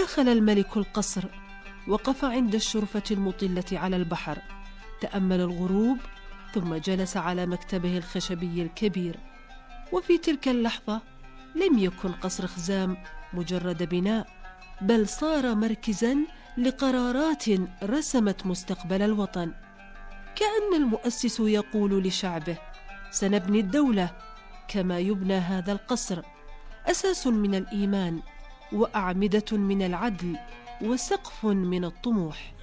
ودخل الملك القصر، وقف عند الشرفة المطلة على البحر، تأمل الغروب، ثم جلس على مكتبه الخشبي الكبير. وفي تلك اللحظة لم يكن قصر خزام مجرد بناء، بل صار مركزاً لقرارات رسمت مستقبل الوطن. كأن المؤسس يقول لشعبه: سنبني الدولة كما يبنى هذا القصر، أساس من الإيمان، وأعمدة من العدل، وسقف من الطموح.